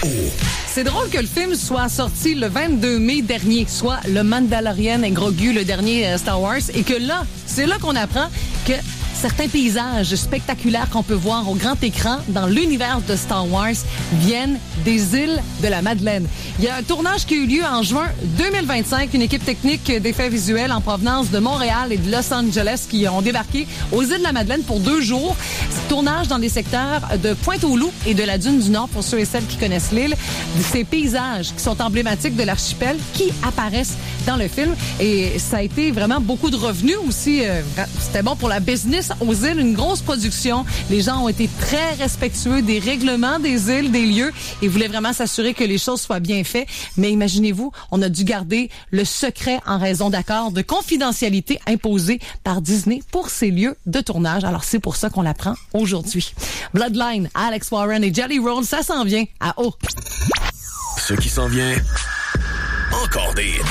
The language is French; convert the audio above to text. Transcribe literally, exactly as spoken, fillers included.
C'est drôle que le film soit sorti le vingt-deux mai dernier, soit le Mandalorian et Grogu, le dernier Star Wars, et que là, c'est là qu'on apprend que certains paysages spectaculaires qu'on peut voir au grand écran dans l'univers de Star Wars viennent des îles de la Madeleine. Il y a un tournage qui a eu lieu en juin deux mille vingt-cinq, une équipe technique d'effets visuels en provenance de Montréal et de Los Angeles qui ont débarqué aux îles de la Madeleine pour deux jours. Tournage dans les secteurs de Pointe-aux-Loups et de la Dune du Nord, pour ceux et celles qui connaissent l'île. Ces paysages qui sont emblématiques de l'archipel qui apparaissent dans le film. Et ça a été vraiment beaucoup de revenus aussi. C'était bon pour la business aux îles, une grosse production. Les gens ont été très respectueux des règlements des îles, des lieux, et voulaient vraiment s'assurer que les choses soient bien faites. Mais imaginez-vous, on a dû garder le secret en raison d'accords de confidentialité imposés par Disney pour ces lieux de tournage. Alors c'est pour ça qu'on l'apprend aujourd'hui. Bloodline, Alex Warren et Jelly Roll, ça s'en vient à haut. Ce qui s'en vient, encore des hits.